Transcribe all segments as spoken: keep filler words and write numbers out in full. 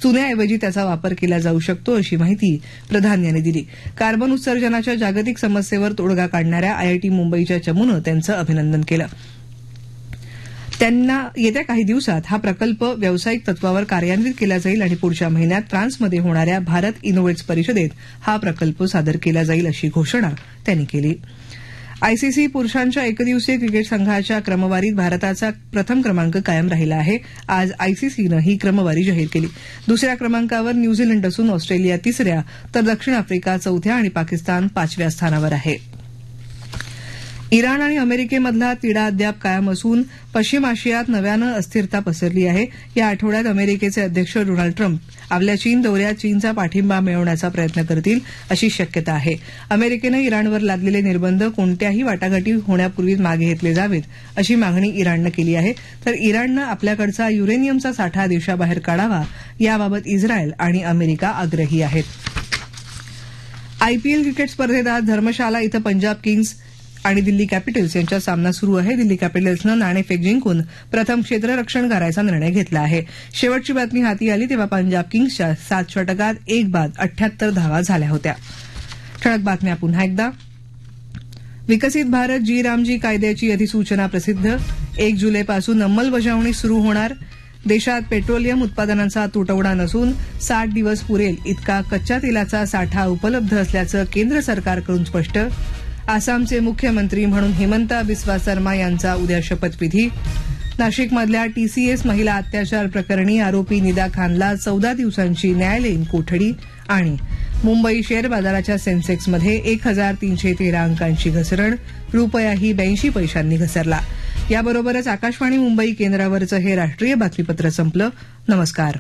चुन्याऐवजी त्याचा वापर केला जाऊ शकतो अशी माहिती प्रधान यांनी दिली. कार्बन उत्सर्जनाच्या जागतिक समस्येवर तोडगा काढणाऱ्या आयआयटी मुंबईच्या चमूनं त्यांचं अभिनंदन केलं. त्यांना येत्या काही दिवसात हा प्रकल्प व्यावसायिक तत्वावर कार्यान्वित केला जाईल आणि पुढच्या महिन्यात फ्रान्समध्ये होणाऱ्या भारत इनोव्हेट्स परिषदेत हा प्रकल्प सादर केला जाईल अशी घोषणा त्यांनी केली. आयसीसी पुरुषांच्या एकदिवसीय क्रिकेट संघाच्या क्रमवारीत भारताचा प्रथम क्रमांक कायम राहिला आहे. आज आयसीसीनं ही क्रमवारी जाहीर केली. दुसऱ्या क्रमांकावर न्यूझीलंड असून ऑस्ट्रेलिया तिसऱ्या तर दक्षिण आफ्रिका चौथ्या आणि पाकिस्तान पाचव्या स्थानावर आहे. इराण आणि अमेरिकेमधला तिढा अद्याप कायम असून पश्चिम आशियात नव्यानं अस्थिरता पसरली आहे. या आठवड्यात अमेरिकेचे अध्यक्ष डोनाल्ड ट्रम्प आपल्या चीन दौऱ्यात चीनचा पाठिंबा मिळवण्याचा प्रयत्न करतील अशी शक्यता आहे. अमेरिकेनं इराणवर लादलेले निर्बंध कोणत्याही वाटाघाटी होण्यापूर्वी मागे घेतले जावेत अशी मागणी इराणनं केली आहे. तर इराणनं आपल्याकडचा युरेनियमचा साठा देशाबाहेर काढावा याबाबत इस्रायल आणि अमेरिका आग्रही आहेत. आयपीएल क्रिकेट स्पर्धेत आज धर्मशाला इथं पंजाब किंग्स आणि दिल्ली कॅपिटल्स यांच्यात सामना सुरू आहे. दिल्ली कॅपिटल्सनं नाणेफेक जिंकून प्रथम क्षेत्ररक्षण करायचा निर्णय घेतला आहे. शेवटची बातमी हाती आली तेव्हा पंजाब किंग्सच्या सात षटकात एक बाद अठ्ठ्याहत्तर धावा झाल्या होत्या. ठळक बातम्या पुन्हा एकदा. विकसित भारत जी रामजी कायद्याची अधिसूचना प्रसिद्ध. एक जुलैपासून अंमलबजावणी सुरू होणार. देशात पेट्रोलियम उत्पादनांचा तुटवडा नसून साठ दिवस पुरेल इतका कच्च्या तेलाचा साठा उपलब्ध असल्याचं केंद्र सरकारकडून स्पष्ट. आसामचे मुख्यमंत्री म्हणून हिमंता बिस्वा शर्मा यांचा उद्या शपथविधी. नाशिकमधल्या टीसीएस महिला अत्याचार प्रकरणी आरोपी निदा खानला चौदा दिवसांची न्यायालयीन कोठडी. आणि मुंबई शेअर बाजाराच्या सेन्सेक्समध्ये एक हजार तीनशे तेरा अंकांची घसरण. रुपयाही ब्याऐंशी पैशांनी घसरला. याबरोबरच आकाशवाणी मुंबई केंद्रावरचं हे राष्ट्रीय बातमीपत्र संपलं. नमस्कार.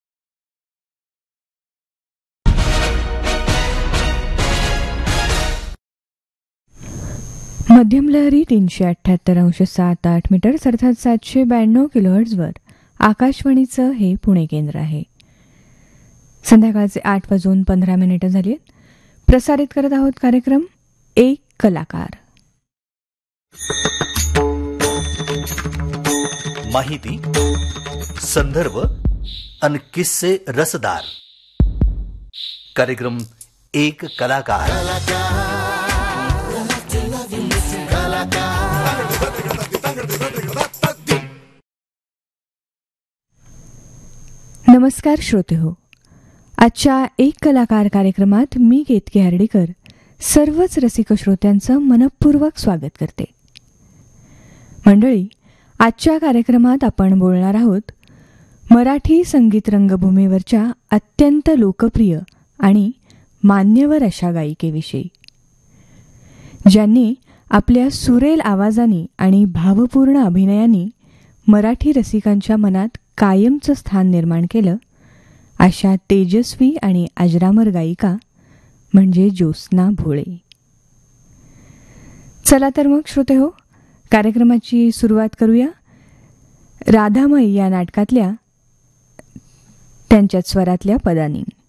मध्यम लहरी तीनशे अठ्ठ्याहत्तर अंश सात आठ मीटर्स अर्थात सातशे ब्याण्णव किलोहर्ट्झवर आकाशवाणीचं हे पुणे केंद्र आहे. संध्याकाळचे आठ वाजून पंधरा मिनिटं झाली आहेत. प्रसारित करत आहोत कार्यक्रम एक कलाकार. माहिती, संदर्भ आणि किस्से रसदार. कार्यक्रम एक कलाकार. नमस्कार श्रोते हो. आजच्या एक कलाकार कार्यक्रमात मी केतकी हर्डीकर सर्वच रसिक श्रोत्यांचं मनपूर्वक स्वागत करते. मंडळी, आजच्या कार्यक्रमात आपण बोलणार आहोत मराठी संगीत रंगभूमीवरच्या अत्यंत लोकप्रिय आणि मान्यवर अशा गायिकेविषयी, ज्यांनी आपल्या सुरेल आवाजाने आणि भावपूर्ण अभिनयाने मराठी रसिकांच्या मनात कायमचं स्थान निर्माण केलं. अशा तेजस्वी आणि अजरामर गायिका म्हणजे ज्योत्स्ना भोळे. चला तर मग श्रोते हो, कार्यक्रमाची सुरुवात करूया राधामाई या नाटकातल्या त्यांच्या स्वरातल्या पदांनी.